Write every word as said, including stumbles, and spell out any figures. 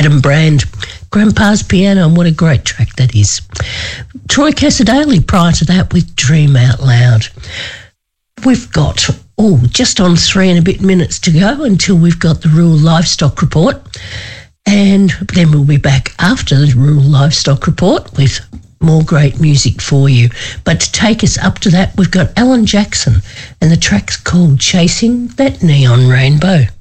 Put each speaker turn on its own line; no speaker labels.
Adam Brand, Grandpa's Piano, and what a great track that is. Troy Casadale prior to that with Dream Out Loud. We've got, oh, just on three and a bit minutes to go until we've got the Rural Livestock Report. And then we'll be back after the Rural Livestock Report with more great music for you. But to take us up to that, we've got Alan Jackson, and the track's called Chasing That Neon Rainbow.